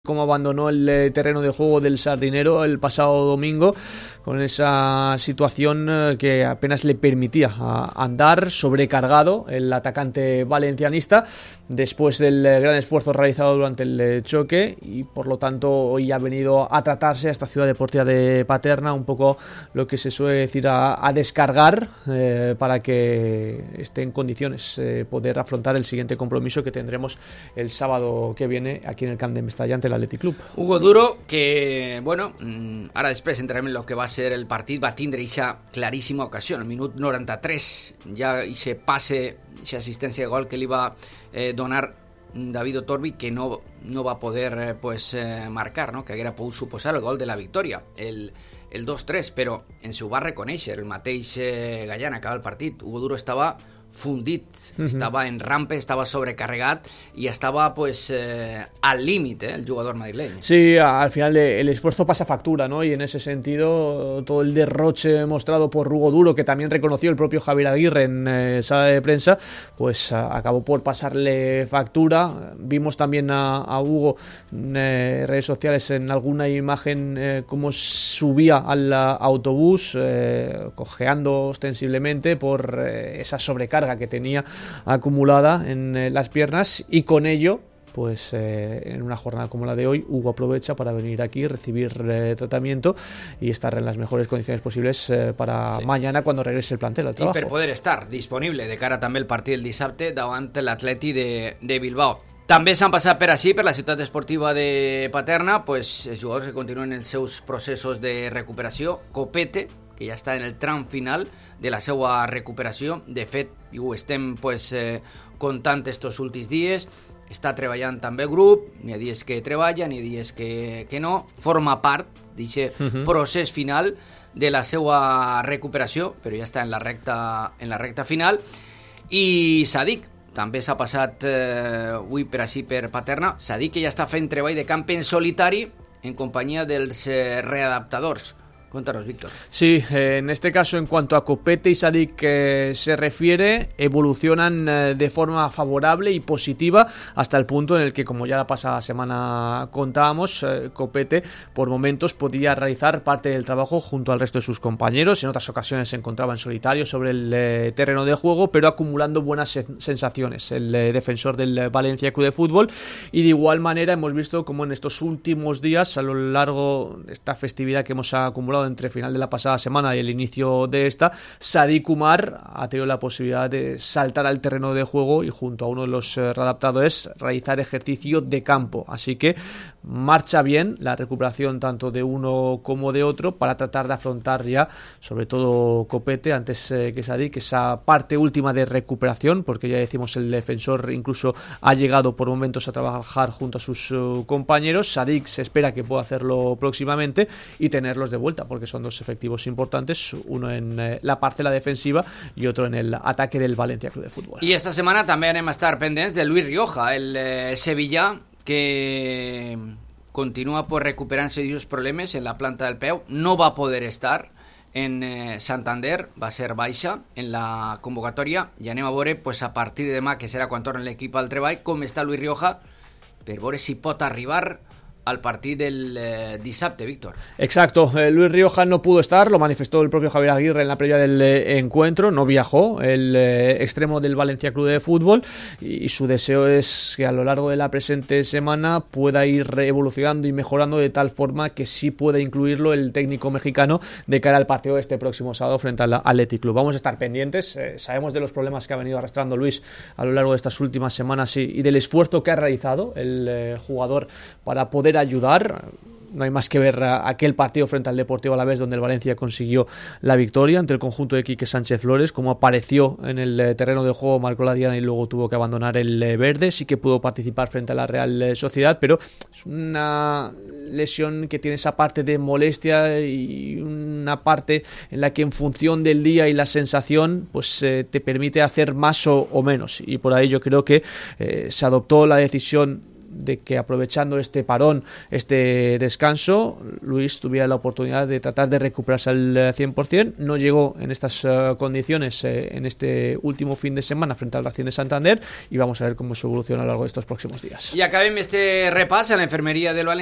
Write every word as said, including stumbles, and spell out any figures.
Cómo abandonó el eh, terreno de juego del Sardinero el pasado domingo, con esa situación eh, que apenas le permitía a, andar sobrecargado el atacante valencianista después del eh, gran esfuerzo realizado durante el eh, choque, y por lo tanto hoy ha venido a tratarse a esta ciudad deportiva de Paterna un poco lo que se suele decir a, a descargar eh, para que esté en condiciones de eh, poder afrontar el siguiente compromiso que tendremos el sábado que viene aquí en el Camp de Mestalla ante el Athletic Club. Hugo Duro, que, bueno, ara després entrem en el que va ser el partit, va tindre eixa claríssima ocasió, el minut noranta-tres, ja eixe passe, eixa assistència de gol que li va eh, donar David Otorbi, que no, no va poder eh, pues, eh, marcar, no? Que haguera pogut suposar el gol de la victòria, el, el dos tres, però ens ho va reconèixer el mateix eh, Gallán, acaba el partit. Hugo Duro estava fundit, uh-huh. estava en rampe, estava sobrecarregat y estaba pues eh, al límite eh, el jugador madrileño. Sí, al final el esfuerzo pasa factura, ¿no? Y en ese sentido todo el derroche mostrado por Hugo Duro, que también reconoció el propio Javier Aguirre en eh, sala de prensa, pues a, acabó por pasarle factura. Vimos también a, a Hugo en eh, redes sociales en alguna imagen eh, cómo subía al autobús eh, cojeando ostensiblemente por eh, esa sobrecarga que tenía acumulada en eh, las piernas, y con ello pues eh, en una jornada como la de hoy Hugo aprovecha para venir aquí, recibir eh, tratamiento y estar en las mejores condiciones posibles eh, para sí. mañana cuando regrese el plantel al trabajo. I per poder estar disponible de cara també al partit del dissabte davant l'Atleti de, de Bilbao. També s'han passat per així, per la ciutat esportiva de Paterna, pues, els jugadors que continuen els seus processos de recuperació. Copete, que ja està en el tram final de la seva recuperació. De fet, i ho estem pues, eh, contant estos últims dies, està treballant també el grup, n'hi ha dies que treballa, n'hi ha dies que, que no, forma part d'aquest uh-huh. procés final de la seva recuperació, però ja està en la recta, en la recta final. I Sadik també s'ha passat eh, avui per així per Paterna. Sadik, que ja està fent treball de camp en solitari en companyia dels eh, readaptadors. Cuéntanos, Víctor. Sí, eh, en este caso, en cuanto a Copete y Sadik eh, se refiere, evolucionan eh, de forma favorable y positiva hasta el punto en el que, como ya la pasada semana contábamos, eh, Copete por momentos podía realizar parte del trabajo junto al resto de sus compañeros. En otras ocasiones se encontraba en solitario sobre el eh, terreno de juego, pero acumulando buenas se- sensaciones el eh, defensor del Valencia Club de Fútbol. Y de igual manera hemos visto como en estos últimos días, a lo largo de esta festividad que hemos acumulado entre final de la pasada semana y el inicio de esta, Sadik Umar ha tenido la posibilidad de saltar al terreno de juego y junto a uno de los eh, readaptadores realizar ejercicio de campo. Así que marcha bien la recuperación tanto de uno como de otro para tratar de afrontar ya, sobre todo Copete, antes eh, que Sadik, esa parte última de recuperación, porque ya decimos el defensor incluso ha llegado por momentos a trabajar junto a sus uh, compañeros. Sadik se espera que pueda hacerlo próximamente y tenerlos de vuelta, porque son dos efectivos importantes, uno en eh, la parcela defensiva y otro en el ataque del Valencia Club de Fútbol. I esta setmana també anem a estar pendents de Luis Rioja, el eh, sevillà, que continua pues, recuperant-se d'aquests problemes en la planta del peu. No va poder estar en eh, Santander, va ser baixa en la convocatòria, i anem a veure pues, a partir de demà, que serà quan torna l'equip al treball, com està Luis Rioja, per veure si pot arribar al partido del eh, dissabte, Víctor. Exacto, eh, Luis Rioja no pudo estar, lo manifestó el propio Javier Aguirre en la previa del eh, encuentro, no viajó el eh, extremo del Valencia Club de Fútbol, y, y su deseo es que a lo largo de la presente semana pueda ir evolucionando y mejorando de tal forma que sí pueda incluirlo el técnico mexicano de cara al partido de este próximo sábado frente al Athletic Club. Vamos a estar pendientes, eh, sabemos de los problemas que ha venido arrastrando Luis a lo largo de estas últimas semanas y, y del esfuerzo que ha realizado el eh, jugador para poder ayudar. No hay más que ver aquel partido frente al Deportivo Alavés, donde el Valencia consiguió la victoria ante el conjunto de Quique Sánchez Flores, como apareció en el terreno de juego, marcó la diana y luego tuvo que abandonar el verde. Sí que pudo participar frente a la Real Sociedad, pero es una lesión que tiene esa parte de molestia y una parte en la que en función del día y la sensación pues eh, te permite hacer más o, o menos, y por ahí yo creo que eh, se adoptó la decisión de que aprovechando este parón, este descanso, Luis tuviera la oportunidad de tratar de recuperarse al cien por ciento. No llegó en estas uh, condiciones eh, en este último fin de semana frente al Racing de Santander, y vamos a ver cómo se evoluciona a lo largo de estos próximos días. I acabem este repàs a la infermeria del València.